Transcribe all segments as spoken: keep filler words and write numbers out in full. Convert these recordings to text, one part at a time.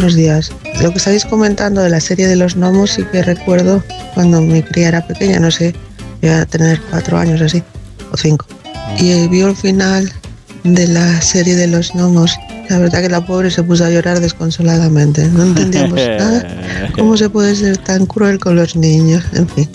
buenos días. Lo que estáis comentando de la serie de los gnomos sí que recuerdo cuando mi cría era pequeña, no sé, iba a tener cuatro años así, o cinco. Y vio el final de la serie de los gnomos. La verdad que la pobre se puso a llorar desconsoladamente. No entendíamos nada. ¿Cómo se puede ser tan cruel con los niños? En fin.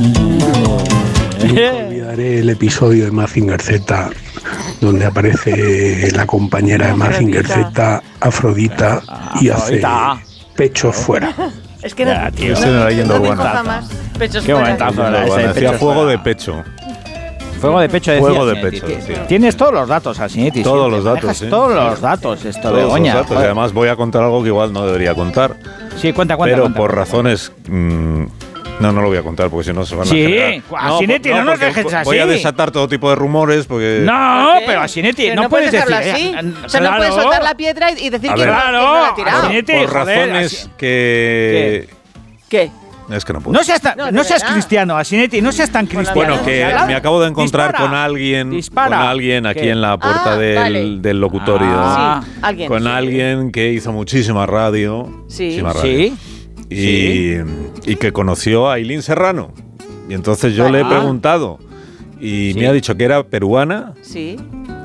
Nunca olvidaré el episodio de Mazinger Z donde aparece la compañera de Mazinger Z, Afrodita, y hace pechos fuera. Es que no, ya, tío, estoy en la leyenda urbana. Pechos Qué fuera. momentazo era ese. Hacía fuego de pecho. Fuego de pecho, decía. Fuego de Asinetti. pecho, decía. Tienes todos los datos, Asinetti. Todos siempre. los datos, Manejas sí. Todos los datos, esto, Todos Begoña. los datos. Y además voy a contar algo que igual no debería contar. Sí, cuenta, cuenta. Pero cuenta, por cuenta. razones... Mmm, no, no lo voy a contar porque si no se van Sí, a generar. Asinetti, no, no nos porque dejes así. Voy a desatar todo tipo de rumores porque... No, pero Asinetti, Pero no, no puedes puedes decir... dejarlo así. eh, O sea, no claro. puedes soltar la piedra y decir A quién ver. no, quién no la ha tirado. Asinetti, por joder, razones Asi- que... ¿Qué? Es que no puedo. No seas, tan- No, de no seas verdad. cristiano, Asinetti, no seas tan cristiano. Bueno, Dispara. que Dispara. me acabo de encontrar Dispara. con alguien, Dispara. con alguien aquí ¿Qué? en la puerta Ah, del, vale. del locutorio. Ah. Sí, alguien. Con Sí. alguien que hizo muchísima radio. Sí. muchísima radio. Sí. Y, y que conoció a Ailín Serrano. Y entonces yo Vale. le he preguntado y Sí. me ha dicho que era peruana Sí.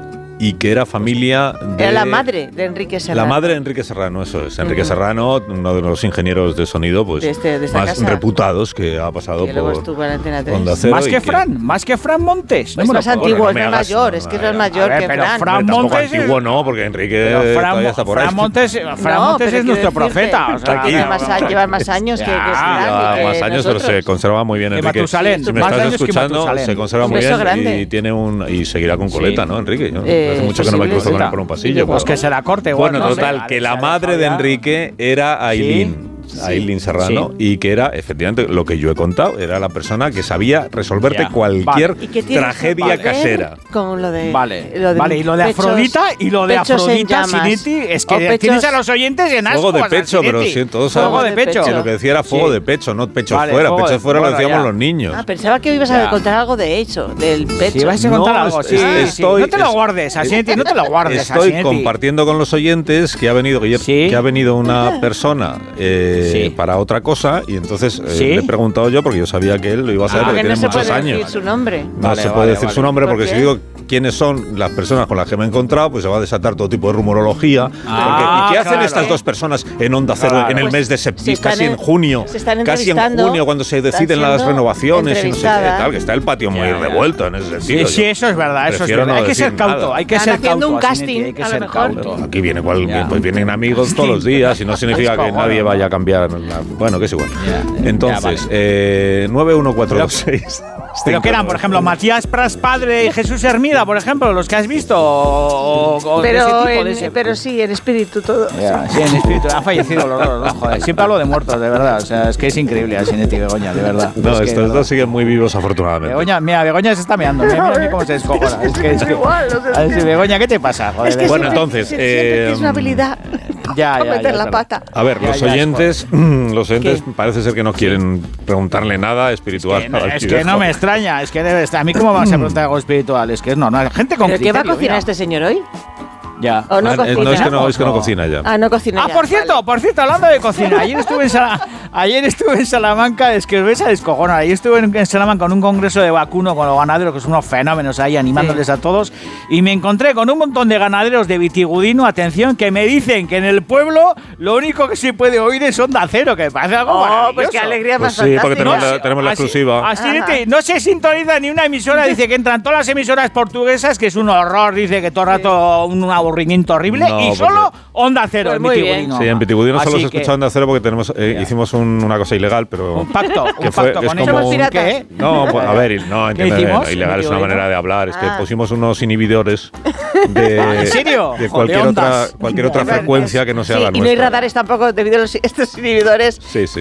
y que era familia de... Era la madre de Enrique Serrano. La madre de Enrique Serrano, eso es. Enrique Serrano, uno de los ingenieros de sonido pues, De este- de esta más casa. reputados que ha pasado Que luego por estuvo en Antena tres. Onda Cero. Más y que Fran, más que Fran Montes. No Es me lo más puedo antiguo, no es me más hagas- mayor, es que es más A mayor ver, que pero Fran. Fran Hombre, tampoco Montes es- antiguo no, porque Enrique Pero Fran, todavía está por ahí. Fran Montes, Fran No, Montes pero es nuestro quiero decirte, profeta. O sea, Aquí. lleva más, a- lleva más años que, que Ya, Fran Lleva y que más años, pero nosotros. se conserva muy bien, Que Enrique. Matusalén, Si me más estás años que escuchando, Matusalén. se conserva Un muy beso bien grande. y tiene un y seguirá con coleta, ¿no, Enrique? Yo, Eh, hace mucho que no me posible, cruzo con sí. él por un pasillo. Pues pero- que se la corte igual. Bueno, no sé. total, que la madre de Enrique era Ailín. Sí. Ailín Serrano, Sí. y que era, efectivamente, lo que yo he contado, era la persona que sabía resolverte Ya. cualquier ¿Y qué tiene tragedia que ver casera. Con lo de. Vale, lo de vale, y lo de pechos- Afrodita y lo de pechos en Afrodita, llamas. Asinetti, es O que pechos- tienes a los oyentes en ascuas, Fuego de pecho, pero Asinetti. sí, todos Fuego sabemos de pecho. que lo que decía era fuego Sí. de pecho, no pecho Vale, fuera. fuego Pecho de- fuera lo bueno, decíamos ya. los niños. Ah, pensaba que ibas a Ya. contar algo de hecho, del pecho. Si vais a contar No, algo, es- sí, es- sí. estoy- No te lo es- guardes, Asinetti, no te lo guardes, Estoy Asinetti. compartiendo con los oyentes que ha venido que, Sí. que ha venido una persona eh, Sí. para otra cosa y entonces eh, Sí. le he preguntado yo porque yo sabía que él lo iba a saber Ah, porque Porque no tiene se muchos puede años. decir su nombre. No Vale, se puede vale, decir vale. su nombre ¿Por porque qué? si digo quiénes son las personas con las que me he encontrado, pues se va a desatar todo tipo de rumorología. Ah, Porque, ¿y qué hacen claro. estas dos personas en Onda Cero Claro. en el Pues mes de se septiembre, están casi en en- junio? se están Casi en entrevistando, junio cuando se están deciden las siendo renovaciones y no sé qué, entrevistadas. tal, que está el patio muy Ya, ya. revuelto en ese Sí, sentido. sí, Yo eso es verdad, eso es prefiero verdad. no Hay que ser decir nada. cauto, hay que Están ser haciendo cauto, un Asinetti, casting, hay que a lo ser mejor. cauto. Aquí viene cual, Ya. pues vienen amigos todos los días y no significa que Cojones. nadie vaya a cambiar. la- bueno, que es igual. Ya. Entonces, Ya, eh, nueve uno cuatro dos seis. Pero que eran, por ejemplo, Matías Pras padre y Jesús Hermida, por ejemplo, los que has visto. O, o de ese Pero, tipo, en- de ese- pero sí, en espíritu todo. Ya, sí, en espíritu. Han fallecido los dos, ¿no? Joder, siempre hablo de muertos, de verdad. O sea, es que es increíble, Asinetti y Begoña, de verdad. No, Es que, estos de dos siguen muy vivos, afortunadamente. Begoña, mira, Begoña se está meando. Mira, mira, mira cómo se descojona. Es que, es que, Igual, no sé. a ver, si, Begoña, ¿qué te pasa? Joder, Es que Bueno, siempre- entonces, sie- siempre eh, tienes una habilidad ya, para ya, meter ya, la claro. pata. A ver, Ya, los ya, es oyentes, los oyentes ¿Qué? parece ser que no quieren preguntarle nada espiritual. Que no- al es que Cibejo. no me extraña, es que debe estar. A mí, ¿cómo vas a preguntar algo espiritual? Es que es normal. Gente con ¿Pero qué va a criterio, cocinar mira. este señor hoy? Ya. ¿O no Ah, eh, cocina? no, es que no, es que no cocina ya. Ah, no cocina Ah, ya, por cierto, vale. por cierto, hablando de cocina, ayer estuve en, Sala- ayer estuve en Salamanca, es que os vais a descojonar, ayer estuve en, en Salamanca con un congreso de vacuno con los ganaderos, que son unos fenómenos ahí, animándoles Sí. a todos, y me encontré con un montón de ganaderos de Vitigudino, atención, que me dicen que en el pueblo lo único que se puede oír es Onda Cero, que me parece algo Oh, maravilloso. pues qué alegría Pues más sí, porque fantástica. tenemos la, tenemos la Así- exclusiva. Así Ajá. de- no se sintoniza ni una emisora, dice que entran todas las emisoras portuguesas, que es un horror, dice que todo el rato un aburrimiento horrible, No, y porque- solo Onda Cero Pues en muy bien. Vitigudino. Sí, en Vitigudino solo Así se que- escucha Onda Cero porque tenemos, eh, Ya. hicimos un- una cosa ilegal, pero... Un pacto, que un fue- pacto que es con como ellos. un- piratas. ¿Qué? No, pues, a ver, no, entiende, hicimos? ilegal es una Vitigudino. manera de hablar. Es que Ah. pusimos unos inhibidores de, ¿En serio? de Joder, cualquier otra, ondas. cualquier otra Joder, frecuencia que no sea Sí, la y no hay nuestra. radares tampoco debido a los- estos inhibidores. Sí, sí.